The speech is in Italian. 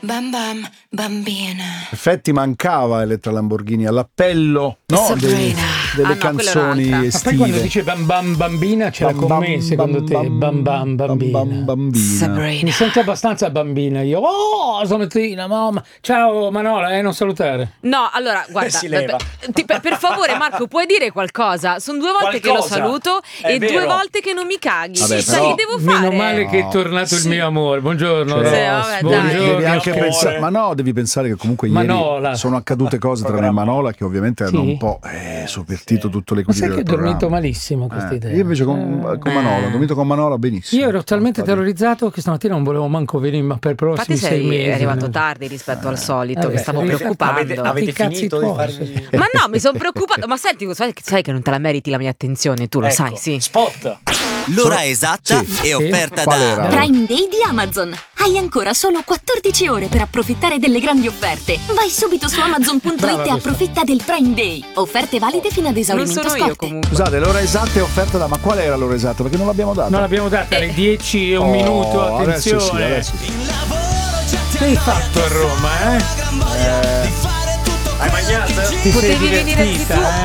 Bam bam, bambina. Effetti mancava Elettra Lamborghini all'appello, no? Delle canzoni Ma estive. poi quando dice bam bam bambina ce l'ha con me, secondo te? Bam bam bambina. Bambina. Mi sento abbastanza bambina io. Oh, stamattina, mamma. Ciao Manola, non salutare. No, allora, guarda, Si leva. per favore Marco, puoi dire qualcosa? Sono 2 volte che lo Qualcosa. saluto È e 2 vero. volte che non mi caghi. Vabbè, Sai però- che devo fare? Meno male che è tornato il mio amore. Buongiorno, Cioè, Ross. vabbè, dai. Buongiorno. Devi anche amore. pensare, ma no, devi pensare che comunque ieri Manola. sono accadute cose tra me e Manola che ovviamente hanno Sì? un po' sovvertito tutto Ma l'equilibrio sai che del ho dormito programma. malissimo questa idea? Io invece con Manola, ho dormito con Manola benissimo. Io ero talmente terrorizzato che stamattina non volevo manco venire, ma per i prossimi Infatti 6 mesi. sei arrivato tardi rispetto al solito, Vabbè, mi stavo avete- preoccupando. Avete Che cazzi finito di tuoi, farvi... Ma no, mi sono preoccupato. Ma senti, sai che non te la meriti la mia attenzione, tu lo Ecco, sai, sì. Spot. L'ora esatta Sì. è offerta Qual da era? Prime Day di Amazon. Hai ancora solo 14 ore per approfittare delle grandi offerte. Vai subito su Amazon.it Brava e questa. approfitta del Prime Day. Offerte valide fino ad Non esaurimento sono io scorte. comunque. Scusate, l'ora esatta è offerta da... Ma qual era l'ora esatta? Perché non l'abbiamo data. Non l'abbiamo data alle 10 e un minuto, Adesso sì, attenzione. adesso sì. Che hai fatto a Roma, eh? Hai mangiato? Ti sei Potevi venire di divertita, più. eh?